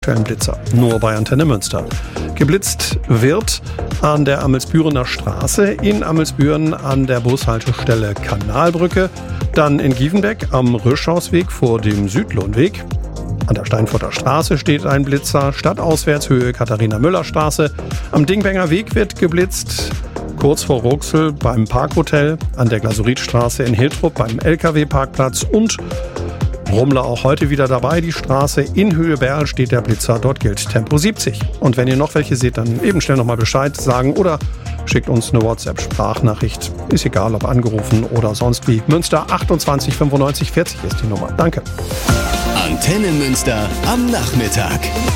Blitzer, nur bei Antenne Münster. Geblitzt wird an der Amelsbürener Straße, in Amelsbüren an der Bushaltestelle Kanalbrücke, dann in Gievenbeck am Röschhausweg vor dem Südlohnweg. An der Steinfurter Straße steht ein Blitzer, stadtauswärts Höhe Katharina-Müller-Straße. Am Dingbenger Weg wird geblitzt, kurz vor Ruxel beim Parkhotel, an der Glasuritstraße in Hiltrup beim LKW-Parkplatz und Rummler auch heute wieder dabei. Die Straße in Höhe Berl steht der Blitzer, dort gilt Tempo 70. Und wenn ihr noch welche seht, dann eben schnell nochmal Bescheid sagen oder schickt uns eine WhatsApp-Sprachnachricht. Ist egal, ob angerufen oder sonst wie. Münster 28 95 40 ist die Nummer. Danke. Antenne Münster am Nachmittag.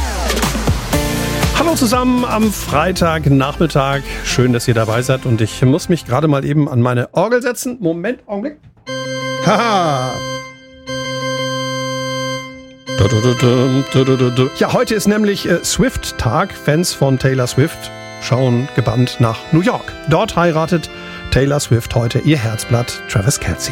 Hallo zusammen am Freitagnachmittag. Schön, dass ihr dabei seid und ich muss mich gerade mal eben an meine Orgel setzen. Moment, Augenblick. Haha. Ja, heute ist nämlich Swift-Tag. Fans von Taylor Swift schauen gebannt nach New York. Dort heiratet Taylor Swift heute ihr Herzblatt Travis Kelce.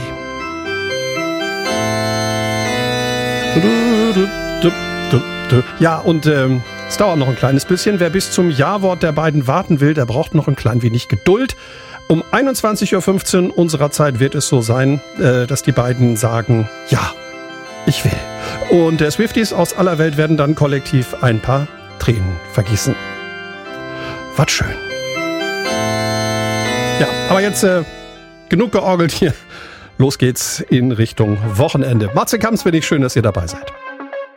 Ja, und es dauert noch ein kleines bisschen. Wer bis zum Ja-Wort der beiden warten will, der braucht noch ein klein wenig Geduld. Um 21.15 Uhr unserer Zeit wird es so sein, dass die beiden sagen, ja, ich will. Und der Swifties aus aller Welt werden dann kollektiv ein paar Tränen vergießen. Was schön. Ja, aber jetzt genug georgelt hier. Los geht's in Richtung Wochenende. Matze Kamps, bin ich, schön, dass ihr dabei seid.